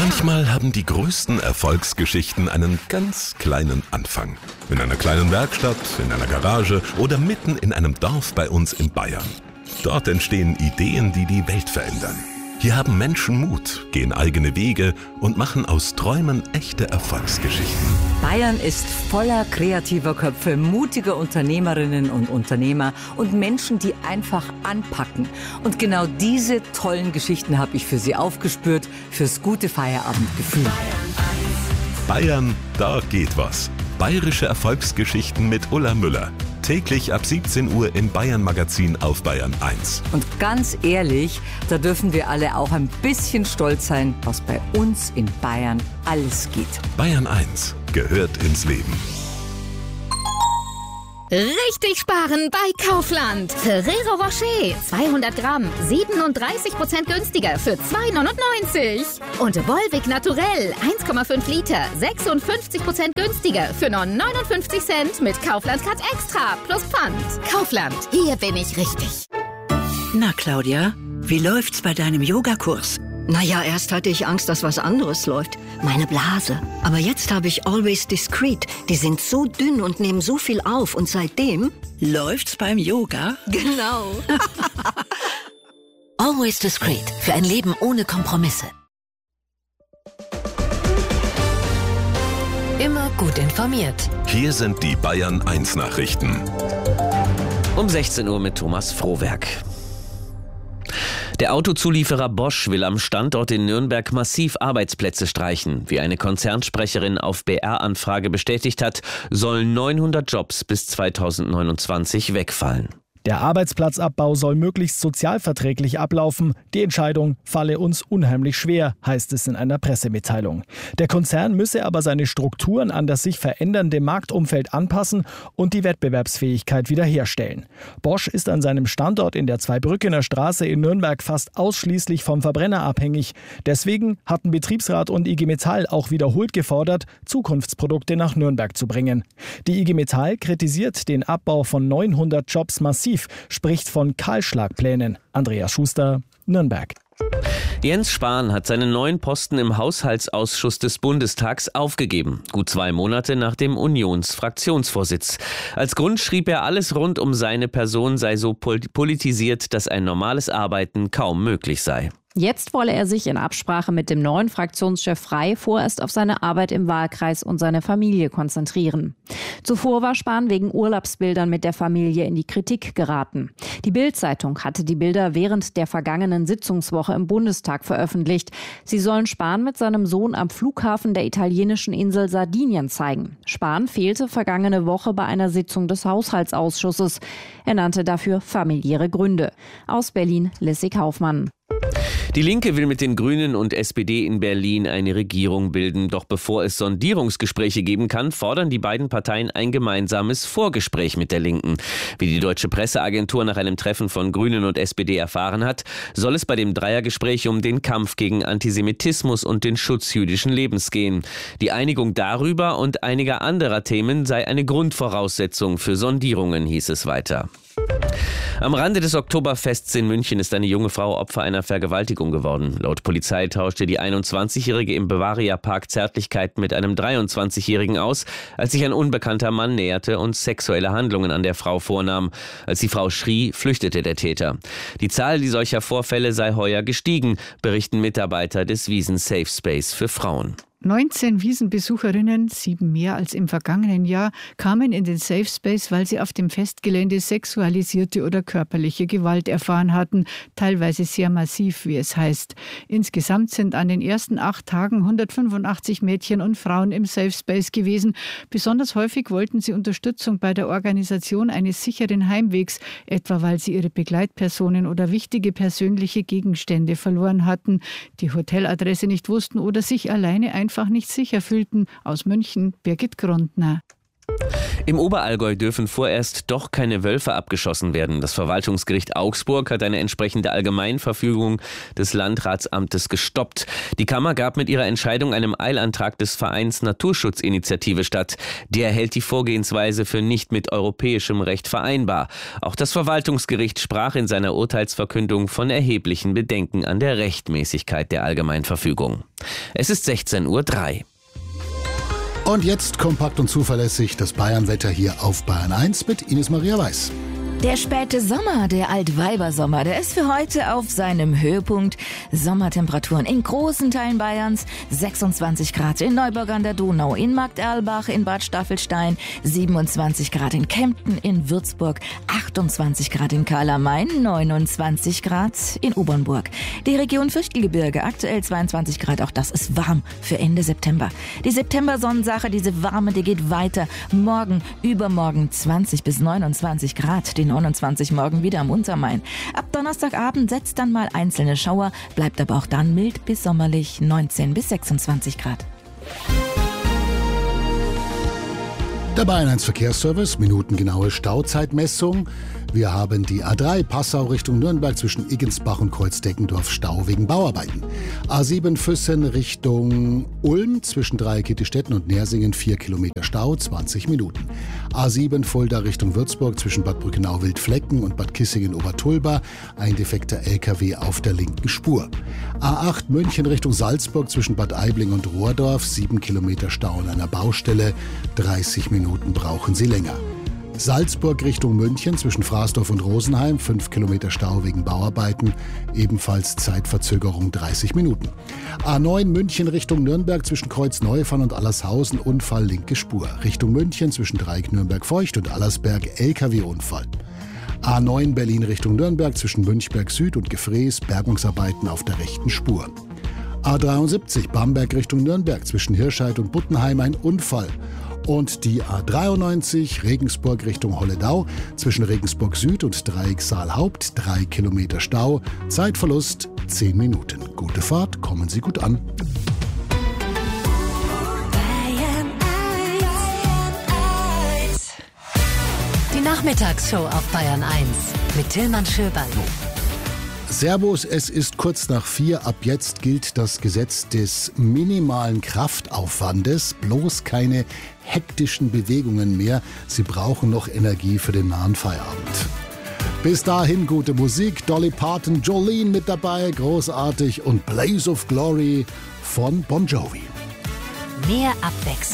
Manchmal haben die größten Erfolgsgeschichten einen ganz kleinen Anfang. In einer kleinen Werkstatt, in einer Garage oder mitten in einem Dorf bei uns in Bayern. Dort entstehen Ideen, die die Welt verändern. Hier haben Menschen Mut, gehen eigene Wege und machen aus Träumen echte Erfolgsgeschichten. Bayern ist voller kreativer Köpfe, mutiger Unternehmerinnen und Unternehmer und Menschen, die einfach anpacken. Und genau diese tollen Geschichten habe ich für Sie aufgespürt, fürs gute Feierabendgefühl. Bayern, da geht was. Bayerische Erfolgsgeschichten mit Ulla Müller. Täglich ab 17 Uhr im Bayern Magazin auf Bayern 1. Und ganz ehrlich, da dürfen wir alle auch ein bisschen stolz sein, was bei uns in Bayern alles geht. Bayern 1 gehört ins Leben. Richtig sparen bei Kaufland. Ferrero Rocher 200 Gramm, 37% günstiger für 2,99. Und Volvic Naturell 1,5 Liter, 56% günstiger für nur 59 Cent mit Kaufland Card Extra plus Pfand. Kaufland, hier bin ich richtig. Na Claudia, wie läuft's bei deinem Yogakurs? Naja, erst hatte ich Angst, dass was anderes läuft. Meine Blase. Aber jetzt habe ich Always Discreet. Die sind so dünn und nehmen so viel auf. Und seitdem... Läuft's beim Yoga? Genau. Always Discreet. Für ein Leben ohne Kompromisse. Immer gut informiert. Hier sind die Bayern 1 Nachrichten. Um 16 Uhr mit Thomas Frohwerk. Der Autozulieferer Bosch will am Standort in Nürnberg massiv Arbeitsplätze streichen. Wie eine Konzernsprecherin auf BR-Anfrage bestätigt hat, sollen 900 Jobs bis 2029 wegfallen. Der Arbeitsplatzabbau soll möglichst sozialverträglich ablaufen. Die Entscheidung falle uns unheimlich schwer, heißt es in einer Pressemitteilung. Der Konzern müsse aber seine Strukturen an das sich verändernde Marktumfeld anpassen und die Wettbewerbsfähigkeit wiederherstellen. Bosch ist an seinem Standort in der Zweibrückener Straße in Nürnberg fast ausschließlich vom Verbrenner abhängig. Deswegen hatten Betriebsrat und IG Metall auch wiederholt gefordert, Zukunftsprodukte nach Nürnberg zu bringen. Die IG Metall kritisiert den Abbau von 900 Jobs massiv, spricht von Kahlschlagplänen. Andreas Schuster, Nürnberg. Jens Spahn hat seinen neuen Posten im Haushaltsausschuss des Bundestags aufgegeben. Gut 2 Monate nach dem Unionsfraktionsvorsitz. Als Grund schrieb er, alles rund um seine Person sei so politisiert, dass ein normales Arbeiten kaum möglich sei. Jetzt wolle er sich in Absprache mit dem neuen Fraktionschef Frey vorerst auf seine Arbeit im Wahlkreis und seine Familie konzentrieren. Zuvor war Spahn wegen Urlaubsbildern mit der Familie in die Kritik geraten. Die Bild-Zeitung hatte die Bilder während der vergangenen Sitzungswoche im Bundestag veröffentlicht. Sie sollen Spahn mit seinem Sohn am Flughafen der italienischen Insel Sardinien zeigen. Spahn fehlte vergangene Woche bei einer Sitzung des Haushaltsausschusses. Er nannte dafür familiäre Gründe. Aus Berlin, Lissy Kaufmann. Die Linke will mit den Grünen und SPD in Berlin eine Regierung bilden. Doch bevor es Sondierungsgespräche geben kann, fordern die beiden Parteien ein gemeinsames Vorgespräch mit der Linken. Wie die deutsche Presseagentur nach einem Treffen von Grünen und SPD erfahren hat, soll es bei dem Dreiergespräch um den Kampf gegen Antisemitismus und den Schutz jüdischen Lebens gehen. Die Einigung darüber und einiger anderer Themen sei eine Grundvoraussetzung für Sondierungen, hieß es weiter. Am Rande des Oktoberfests in München ist eine junge Frau Opfer einer Vergewaltigung geworden. Laut Polizei tauschte die 21-Jährige im Bavaria Park Zärtlichkeiten mit einem 23-Jährigen aus, als sich ein unbekannter Mann näherte und sexuelle Handlungen an der Frau vornahm. Als die Frau schrie, flüchtete der Täter. Die Zahl solcher Vorfälle sei heuer gestiegen, berichten Mitarbeiter des Wiesn Safe Space für Frauen. 19 Wiesenbesucherinnen, 7 mehr als im vergangenen Jahr, kamen in den Safe Space, weil sie auf dem Festgelände sexualisierte oder körperliche Gewalt erfahren hatten, teilweise sehr massiv, wie es heißt. Insgesamt sind an den ersten 8 Tagen 185 Mädchen und Frauen im Safe Space gewesen. Besonders häufig wollten sie Unterstützung bei der Organisation eines sicheren Heimwegs, etwa weil sie ihre Begleitpersonen oder wichtige persönliche Gegenstände verloren hatten, die Hoteladresse nicht wussten oder sich alleine einfach nicht sicher fühlten. Aus München, Birgit Grundner. Im Oberallgäu dürfen vorerst doch keine Wölfe abgeschossen werden. Das Verwaltungsgericht Augsburg hat eine entsprechende Allgemeinverfügung des Landratsamtes gestoppt. Die Kammer gab mit ihrer Entscheidung einem Eilantrag des Vereins Naturschutzinitiative statt. Der hält die Vorgehensweise für nicht mit europäischem Recht vereinbar. Auch das Verwaltungsgericht sprach in seiner Urteilsverkündung von erheblichen Bedenken an der Rechtmäßigkeit der Allgemeinverfügung. Es ist 16:03 Uhr. Und jetzt kompakt und zuverlässig das Bayern-Wetter hier auf Bayern 1 mit Ines Maria Weiß. Der späte Sommer, der Altweibersommer, der ist für heute auf seinem Höhepunkt. Sommertemperaturen in großen Teilen Bayerns, 26 Grad in Neuburg an der Donau, in Markterlbach, in Bad Staffelstein, 27 Grad in Kempten, in Würzburg, 28 Grad in Karl am Main, 29 Grad in Obernburg. Die Region Fichtelgebirge, aktuell 22 Grad, auch das ist warm für Ende September. Die September-Sonnensache, diese warme, die geht weiter. Morgen, übermorgen 20 bis 29 Grad, die 29 morgen wieder am Untermain. Ab Donnerstagabend setzt dann mal einzelne Schauer, bleibt aber auch dann mild bis sommerlich 19 bis 26 Grad. Der Bayern 1 Verkehrsservice, minutengenaue Stauzeitmessung. Wir haben die A3 Passau Richtung Nürnberg zwischen Iggensbach und Kreuzdeckendorf Stau wegen Bauarbeiten. A7 Füssen Richtung Ulm zwischen Dreieckittistetten und Nersingen 4 Kilometer Stau, 20 Minuten. A7 Fulda Richtung Würzburg zwischen Bad Brückenau-Wildflecken und Bad Kissingen-Obertulba ein defekter LKW auf der linken Spur. A8 München Richtung Salzburg zwischen Bad Aibling und Rohrdorf 7 Kilometer Stau an einer Baustelle, 30 Minuten brauchen Sie länger. Salzburg Richtung München zwischen Fraßdorf und Rosenheim, 5 Kilometer Stau wegen Bauarbeiten, ebenfalls Zeitverzögerung 30 Minuten. A9 München Richtung Nürnberg zwischen Kreuzneufahren und Allershausen, Unfall linke Spur. Richtung München zwischen Dreieck Nürnberg-Feucht und Allersberg, LKW-Unfall. A9 Berlin Richtung Nürnberg zwischen Münchberg Süd und Gefrees, Bergungsarbeiten auf der rechten Spur. A73 Bamberg Richtung Nürnberg zwischen Hirscheid und Buttenheim, ein Unfall. Und die A93 Regensburg Richtung Holledau zwischen Regensburg Süd und Dreieck Saalhaupt, 3 Kilometer Stau, Zeitverlust 10 Minuten. Gute Fahrt, kommen Sie gut an. Die Nachmittagsshow auf Bayern 1 mit Tillmann Schöberl. Servus, es ist kurz nach 4. Ab jetzt gilt das Gesetz des minimalen Kraftaufwandes. Bloß keine hektischen Bewegungen mehr. Sie brauchen noch Energie für den nahen Feierabend. Bis dahin gute Musik. Dolly Parton, Jolene mit dabei, großartig. Und Blaze of Glory von Bon Jovi. Mehr Abwechslung.